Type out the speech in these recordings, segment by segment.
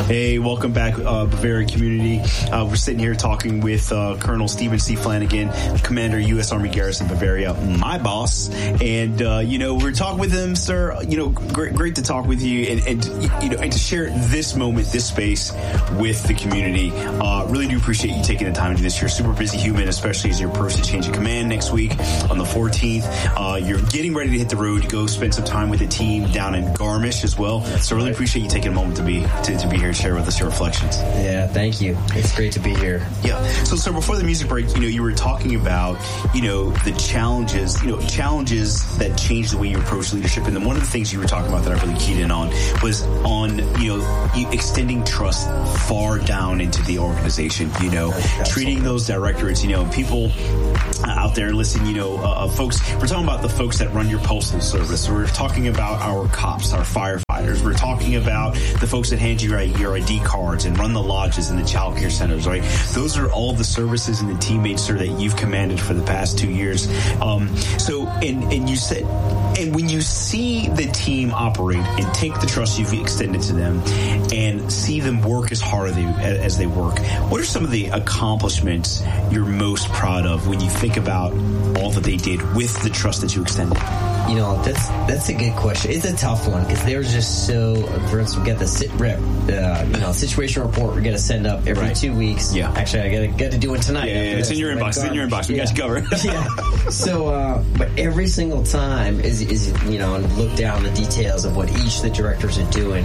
Hey, welcome back, Bavaria community. We're sitting here talking with Colonel Stephen C. Flanagan, Commander, U.S. Army Garrison Bavaria, my boss. And, we're talking with him, sir. Great to talk with you and to share this moment, this space with the community. Really do appreciate you taking the time to do this. You're a super busy human, especially as your person change of command next week on the 14th. You're getting ready to hit the road to go spend some time with the team down in Garmisch as well. So really appreciate you taking a moment to be here and share with us your reflections. Yeah, thank you. It's great to be here. Yeah. So before the music break, you were talking about, the challenges that change the way you approach leadership. And then one of the things you were talking about that I really keyed in on was on, extending trust far down into the organization, treating those directorates, and people out there listening, folks, we're talking about the folks that run your postal service. We're talking about our cops, our firefighters. We're talking about the folks that hand you your ID cards and run the lodges and the child care centers, right? Those are all the services and the teammates, sir, that you've commanded for the past 2 years. And you said, and when you see the team operate and take the trust you've extended to them and see them work as hard as they work, what are some of the accomplishments you're most proud of when you think about all that they did with the trust that you extended? That's a good question. It's a tough one because they're just so. For instance, we get the situation report we're going to send up every 2 weeks. Yeah. Actually, I got to do it tonight. Yeah, it's in your inbox. It's in your inbox. We got you covered. Yeah. So, but every single time is and look down the details of what each of the directors are doing.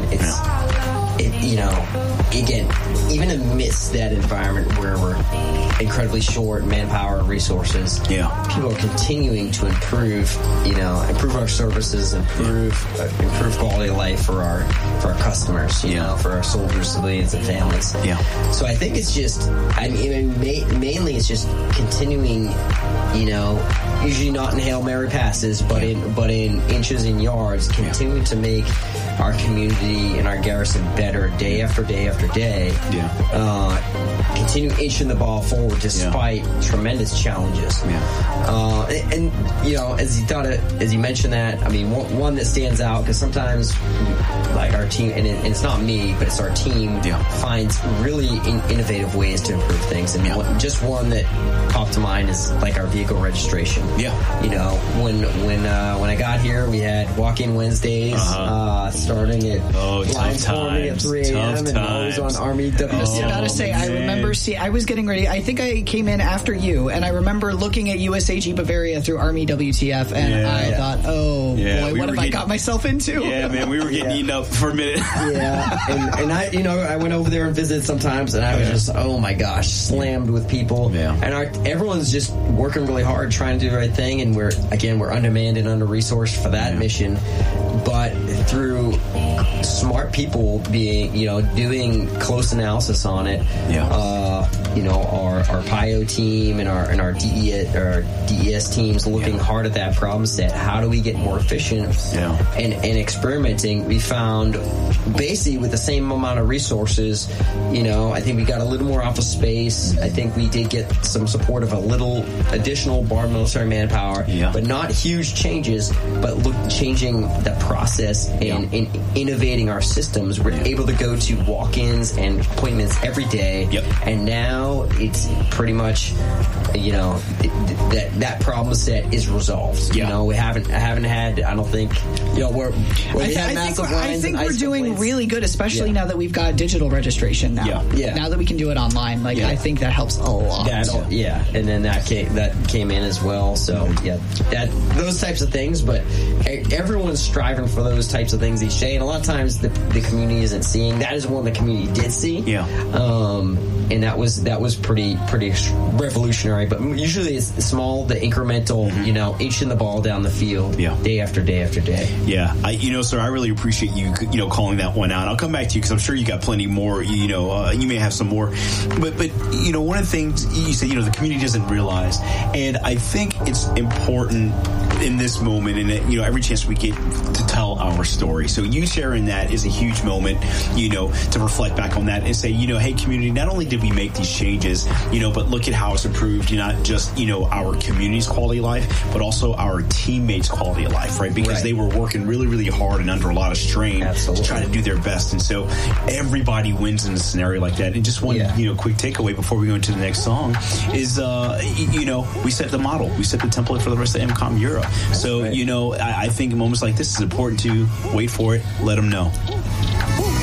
Again, even amidst that environment where we're incredibly short manpower and resources, people are continuing to improve our services, improve quality of life for our customers, for our soldiers, civilians, and families. Yeah. So I think it's just, mainly it's just continuing, usually not in Hail Mary passes, but in inches and yards, continuing to make our community and our garrison better day after day after day. Continue inching the ball forward despite tremendous challenges. As you mentioned that, one that stands out because sometimes like our team, and it's not me, but it's our team, finds really innovative ways to improve things. And just one that popped to mind is like our vehicle registration. When I got here, we had walk-in Wednesdays. Starting at lines forming at 3 a.m. and I was on Army WCF. I was about to say, I remember, I was getting ready. I think I came in after you, and I remember looking at USAG Bavaria through Army WTF, and I thought, boy, what have I got myself into? Yeah, man, we were getting eaten up for a minute. and I went over there and visited sometimes, and I was just, oh my gosh, slammed with people. And everyone's just working really hard, trying to do the right thing, and we're undermanned and under-resourced for that mission. But through smart people doing close analysis on it, our PIO team and our DES teams looking hard at that problem set. How do we get more efficient? And experimenting, we found basically with the same amount of resources, I think we got a little more office space. I think we did get some support of a little additional bar military manpower, but not huge changes, but changing the process and innovating our systems. We're able to go to walk-ins and appointments every day, and now it's pretty much that problem set is resolved. We haven't had, I don't think, I think we're doing really good, especially now that we've got digital registration now. Now that we can do it online, I think that helps a lot. And then that came in as well. So those types of things, but everyone's striving for those types of things each day, and a lot of times the community isn't seeing. That is one the community did see. And that was pretty revolutionary. But usually it's small, the incremental, inching the ball down the field, day after day after day. Sir, I really appreciate you, calling that one out. I'll come back to you because I'm sure you got plenty more. You may have some more, but one of the things you said, the community doesn't realize, and I think it's important in this moment, and every chance we get to tell our story. So you sharing that is a huge moment, to reflect back on that and say, hey, community, not only did we make these changes, but look at how it's improved, not just, our community's quality of life, but also our teammates' quality of life, right? Because they were working really, really hard and under a lot of strain to try to do their best. And so everybody wins in a scenario like that. And just one, quick takeaway before we go into the next song is, we set the model. We set the template for the rest of MCOM Europe. So, I think in moments like this, it's important to wait for it, let them know.